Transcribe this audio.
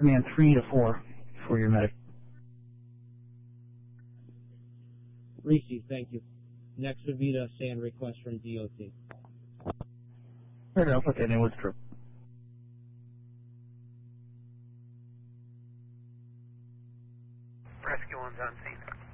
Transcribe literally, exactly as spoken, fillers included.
Command three to four for your medic. Received, thank you. Next would be the SAN request from D O T. Alright, I'll put that in with trip. Rescue one's on scene.